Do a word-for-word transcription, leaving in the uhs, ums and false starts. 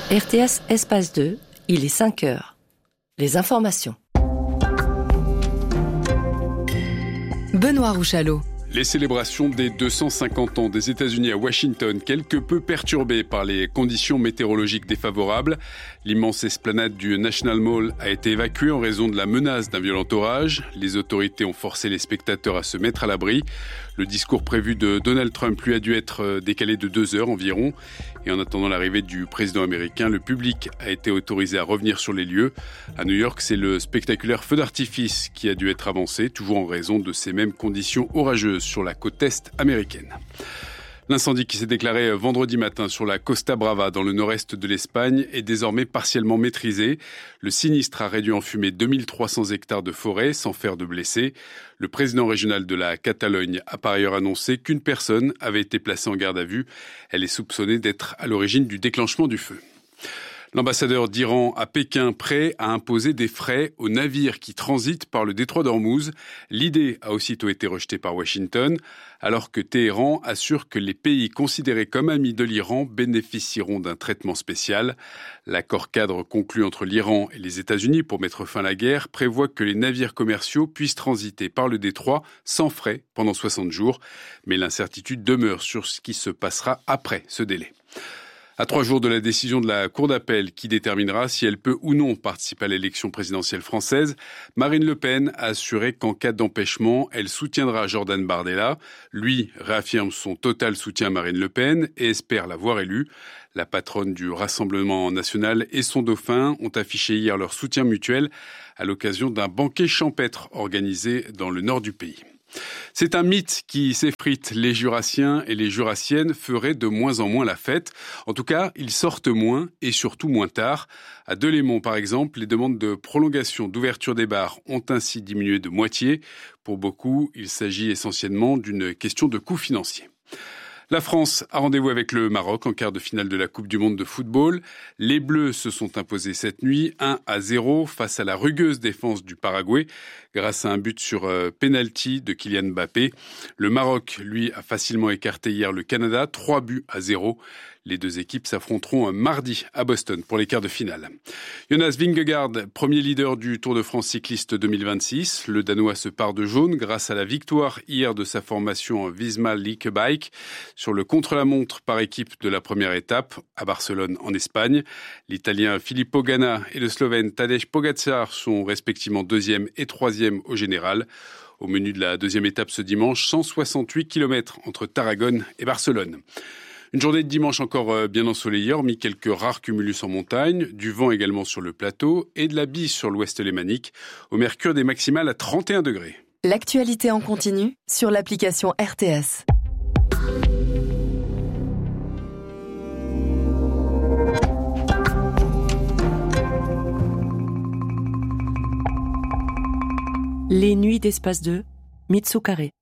R T S Espace deux, il est cinq heures. Les informations. Benoît Rouchalot. Les célébrations des deux cent cinquante ans des États-Unis à Washington, quelque peu perturbées par les conditions météorologiques défavorables. L'immense esplanade du National Mall a été évacuée en raison de la menace d'un violent orage. Les autorités ont forcé les spectateurs à se mettre à l'abri. Le discours prévu de Donald Trump lui a dû être décalé de deux heures environ. Et en attendant l'arrivée du président américain, le public a été autorisé à revenir sur les lieux. À New York, c'est le spectaculaire feu d'artifice qui a dû être avancé, toujours en raison de ces mêmes conditions orageuses sur la côte est américaine. L'incendie qui s'est déclaré vendredi matin sur la Costa Brava dans le nord-est de l'Espagne est désormais partiellement maîtrisé. Le sinistre a réduit en fumée deux mille trois cents hectares de forêt sans faire de blessés. Le président régional de la Catalogne a par ailleurs annoncé qu'une personne avait été placée en garde à vue. Elle est soupçonnée d'être à l'origine du déclenchement du feu. L'ambassadeur d'Iran à Pékin prêt à imposer des frais aux navires qui transitent par le détroit d'Ormuz. L'idée a aussitôt été rejetée par Washington, alors que Téhéran assure que les pays considérés comme amis de l'Iran bénéficieront d'un traitement spécial. L'accord cadre conclu entre l'Iran et les États-Unis pour mettre fin à la guerre prévoit que les navires commerciaux puissent transiter par le détroit sans frais pendant soixante jours. Mais l'incertitude demeure sur ce qui se passera après ce délai. À trois jours de la décision de la Cour d'appel qui déterminera si elle peut ou non participer à l'élection présidentielle française, Marine Le Pen a assuré qu'en cas d'empêchement, elle soutiendra Jordan Bardella. Lui réaffirme son total soutien à Marine Le Pen et espère la voir élue. La patronne du Rassemblement national et son dauphin ont affiché hier leur soutien mutuel à l'occasion d'un banquet champêtre organisé dans le nord du pays. C'est un mythe qui s'effrite. Les Jurassiens et les Jurassiennes feraient de moins en moins la fête. En tout cas, ils sortent moins et surtout moins tard. À Delémont, par exemple, les demandes de prolongation d'ouverture des bars ont ainsi diminué de moitié. Pour beaucoup, il s'agit essentiellement d'une question de coût financier. La France a rendez-vous avec le Maroc en quart de finale de la Coupe du monde de football. Les Bleus se sont imposés cette nuit un à zéro face à la rugueuse défense du Paraguay grâce à un but sur euh, penalty de Kylian Mbappé. Le Maroc, lui, a facilement écarté hier le Canada, trois buts à zéro. Les deux équipes s'affronteront mardi à Boston pour les quarts de finale. Jonas Vingegaard, premier leader du Tour de France cycliste deux mille vingt-six. Le Danois se part de jaune grâce à la victoire hier de sa formation Visma League Bike sur le contre-la-montre par équipe de la première étape à Barcelone en Espagne. L'Italien Filippo Ganna et le Slovène Tadej Pogačar sont respectivement deuxième et troisième au général. Au menu de la deuxième étape ce dimanche, cent soixante-huit kilomètres entre Tarragone et Barcelone. Une journée de dimanche encore bien ensoleillée, hormis quelques rares cumulus en montagne, du vent également sur le plateau et de la bise sur l'ouest lémanique, au mercure des maximales à trente et un degrés. L'actualité en continu sur l'application R T S. Les nuits d'Espace deux, Mitsu Carré.